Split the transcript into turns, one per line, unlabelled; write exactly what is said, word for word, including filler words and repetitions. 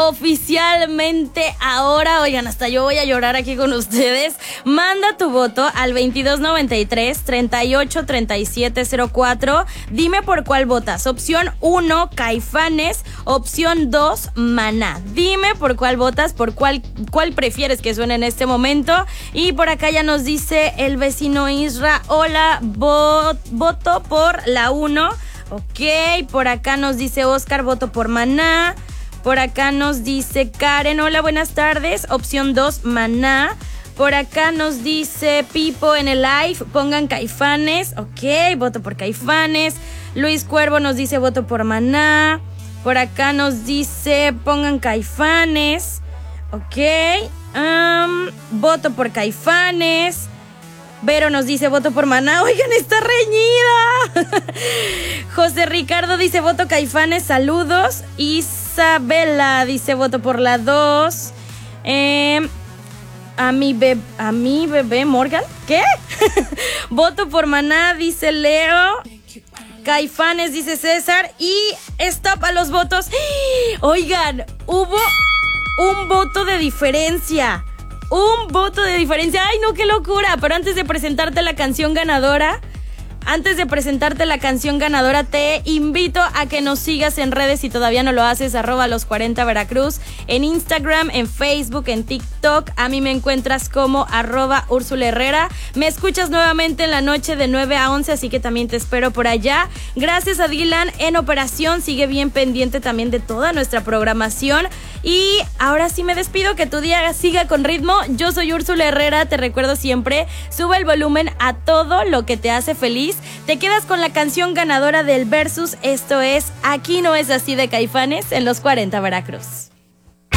oficialmente ahora. Oigan, hasta yo voy a llorar aquí con ustedes. Manda tu voto al veintidós noventa y tres, treinta y ocho, treinta y siete cero cuatro. Dime por cuál votas. Opción uno, Caifanes. Opción dos, Maná. Dime por cuál votas, por cuál, cuál prefieres que suene en este momento. Y por acá ya nos dice el vecino Isra: hola, vo- voto por la uno. Ok, por acá nos dice Oscar: voto por Maná. Por acá nos dice Karen: hola, buenas tardes. Opción dos, Maná. Por acá nos dice Pipo en el live: pongan Caifanes. Ok, voto por Caifanes. Luis Cuervo nos dice: voto por Maná. Por acá nos dice: pongan Caifanes. Ok, um, voto por Caifanes. Vero nos dice: voto por Maná. Oigan, está reñida. José Ricardo dice: voto Caifanes, saludos. Isabela dice: voto por la dos. Eh, a mi bebé, a mi bebé Morgan, ¿qué? Voto por Maná, dice Leo. Caifanes, dice César. Y stop a los votos. Oigan, hubo un voto de diferencia. Un voto de diferencia. ¡Ay, no, qué locura! Pero antes de presentarte la canción ganadora, antes de presentarte la canción ganadora, te invito a que nos sigas en redes si todavía no lo haces, arroba los cuarenta Veracruz, en Instagram, en Facebook, en TikTok. A mí me encuentras como arroba Úrsula Herrera. Me escuchas nuevamente en la noche de nueve a once, así que también te espero por allá. Gracias a Dylan en operación, sigue bien pendiente también de toda nuestra programación. Y ahora sí me despido, que tu día siga con ritmo. Yo soy Úrsula Herrera, te recuerdo siempre, sube el volumen a todo lo que te hace feliz. Te quedas con la canción ganadora del Versus. Esto es Aquí no es así de Caifanes en los cuarenta Veracruz.